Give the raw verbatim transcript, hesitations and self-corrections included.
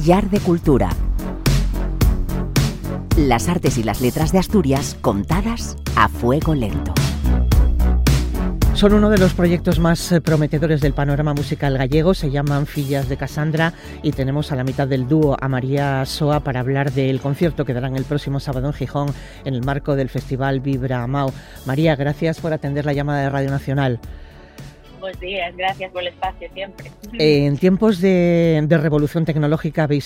Collar de Cultura. Las artes y las letras de Asturias contadas a fuego lento. Son uno de los proyectos más prometedores del panorama musical gallego, se llaman Fillas de Casandra y tenemos a la mitad del dúo a María Soa para hablar del concierto que darán el próximo sábado en Gijón en el marco del Festival Vibra Amao. María, gracias por atender la llamada de Radio Nacional. Buenos días, gracias por el espacio siempre. Eh, en tiempos de, de revolución tecnológica habéis